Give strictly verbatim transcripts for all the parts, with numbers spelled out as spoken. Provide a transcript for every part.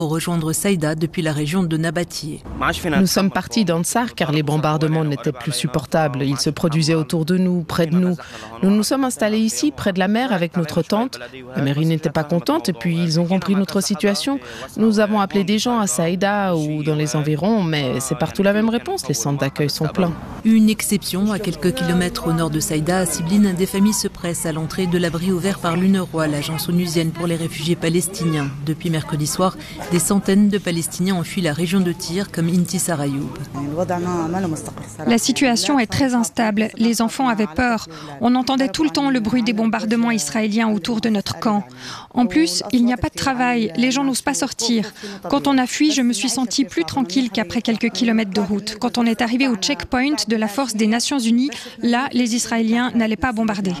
pour rejoindre Saïda depuis la région de Nabatieh. Nous sommes partis d'Ansar car les bombardements n'étaient plus supportables. Ils se produisaient autour de nous, près de nous. Nous nous sommes installés ici, près de la mer, avec notre tante. La mairie n'était pas contente et puis ils ont compris notre situation. Nous avons appelé des gens à Saïda ou dans les environs, mais c'est partout la même réponse. Les centres d'accueil sont pleins. Une exception, à quelques kilomètres au nord de Saïda, à Sibline, des familles se pressent à l'entrée de l'abri ouvert par l'UNRWA, l'agence onusienne pour les réfugiés palestiniens. Depuis mercredi soir, des centaines de Palestiniens ont fui la région de Tyr, comme Intisar Ayoub. La situation est très instable. Les enfants avaient peur. On entendait tout le temps le bruit des bombardements israéliens autour de notre camp. En plus, il n'y a pas de travail. Les gens n'osent pas sortir. Quand on a fui, je me suis sentie plus tranquille qu'après quelques kilomètres de route. Quand on est arrivé au checkpoint de la force des Nations Unies, là, les Israéliens n'allaient pas bombarder.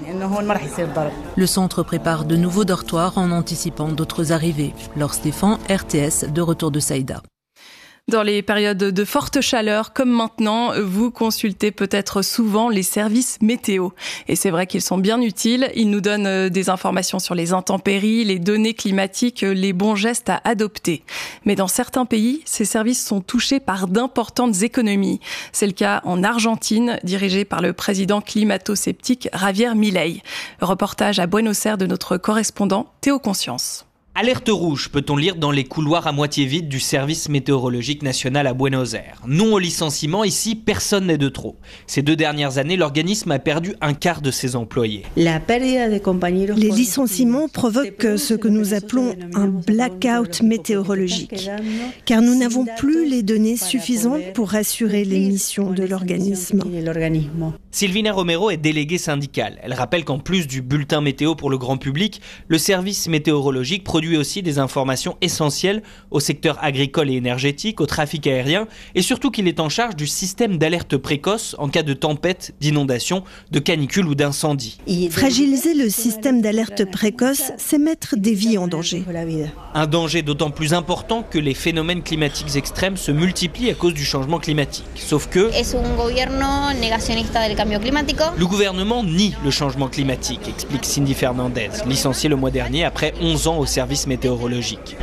Le centre prépare de nouveaux dortoirs en anticipant d'autres arrivées. Laure Stéphane, R T S, de retour de Saïda. Dans les périodes de forte chaleur, comme maintenant, vous consultez peut-être souvent les services météo. Et c'est vrai qu'ils sont bien utiles. Ils nous donnent des informations sur les intempéries, les données climatiques, les bons gestes à adopter. Mais dans certains pays, ces services sont touchés par d'importantes économies. C'est le cas en Argentine, dirigé par le président climato-sceptique Javier Milei. Reportage à Buenos Aires de notre correspondant Théo Conscience. Alerte rouge, peut-on lire dans les couloirs à moitié vides du service météorologique national à Buenos Aires. Non au licenciement, ici personne n'est de trop. Ces deux dernières années, l'organisme a perdu un quart de ses employés. Les licenciements provoquent ce que nous appelons un blackout météorologique, car nous n'avons plus les données suffisantes pour assurer les missions de l'organisme. Silvina Romero est déléguée syndicale. Elle rappelle qu'en plus du bulletin météo pour le grand public, le service météorologique produit aussi des informations essentielles au secteur agricole et énergétique, au trafic aérien et surtout qu'il est en charge du système d'alerte précoce en cas de tempête, d'inondation, de canicule ou d'incendie. Fragiliser le système d'alerte précoce, c'est mettre des vies en danger. Un danger d'autant plus important que les phénomènes climatiques extrêmes se multiplient à cause du changement climatique. Sauf que le gouvernement nie le changement climatique, explique Cindy Fernandez, licenciée le mois dernier après onze ans au service météorologique.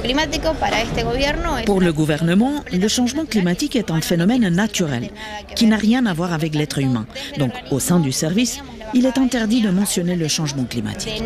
Pour le gouvernement, le changement climatique est un phénomène naturel qui n'a rien à voir avec l'être humain. Donc, au sein du service, il est interdit de mentionner le changement climatique.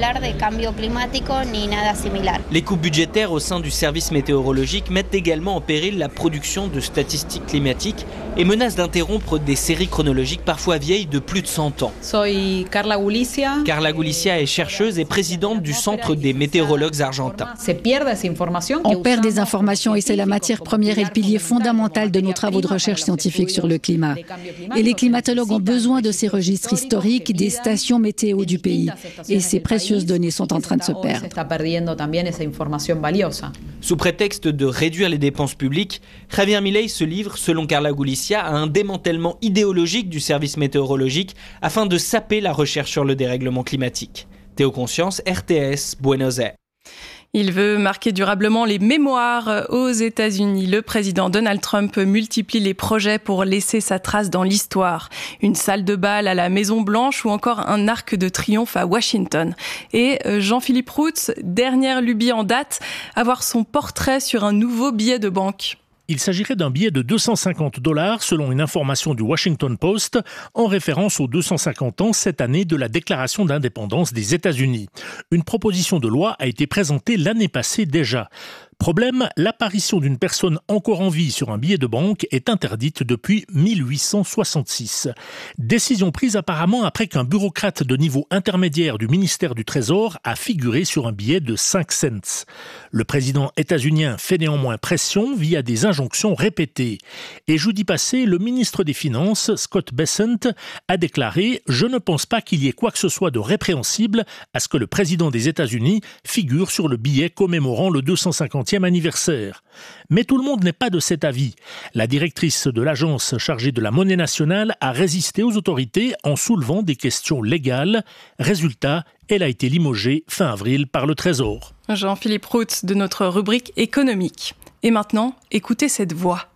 Les coupes budgétaires au sein du service météorologique mettent également en péril la production de statistiques climatiques et menacent d'interrompre des séries chronologiques parfois vieilles de plus de cent ans. Soy Carla Gulicia. Carla Gulicia est chercheuse et présidente du Centre des météorologues argentins. On perd des informations et c'est la matière première et le pilier fondamental de nos travaux de recherche scientifique sur le climat. Et les climatologues ont besoin de ces registres historiques des stations météo du pays. Et ces précieuses données sont en train de se perdre. Sous prétexte de réduire les dépenses publiques, Javier Milei se livre, selon Carla Gulicia, à un démantèlement idéologique du service météorologique afin de saper la recherche sur le dérèglement climatique. Théo Conscience, R T S, Buenos Aires. Il veut marquer durablement les mémoires aux États-Unis. Le président Donald Trump multiplie les projets pour laisser sa trace dans l'histoire. Une salle de bal à la Maison-Blanche ou encore un arc de triomphe à Washington. Et Jean-Philippe Roux, dernière lubie en date, avoir son portrait sur un nouveau billet de banque. Il s'agirait d'un billet de deux cent cinquante dollars selon une information du Washington Post en référence aux deux cent cinquante ans cette année de la déclaration d'indépendance des États-Unis. Une proposition de loi a été présentée l'année passée déjà. Problème, l'apparition d'une personne encore en vie sur un billet de banque est interdite depuis mille huit cent soixante-six. Décision prise apparemment après qu'un bureaucrate de niveau intermédiaire du ministère du Trésor a figuré sur un billet de cinq cents. Le président états-unien fait néanmoins pression via des injonctions répétées. Et jeudi passé, le ministre des Finances, Scott Bessent, a déclaré « Je ne pense pas qu'il y ait quoi que ce soit de répréhensible à ce que le président des États-Unis figure sur le billet commémorant le deux cent cinquantième anniversaire. Mais tout le monde n'est pas de cet avis. La directrice de l'agence chargée de la monnaie nationale a résisté aux autorités en soulevant des questions légales. Résultat, elle a été limogée fin avril par le Trésor. Jean-Philippe Roux de notre rubrique économique. Et maintenant, écoutez cette voix.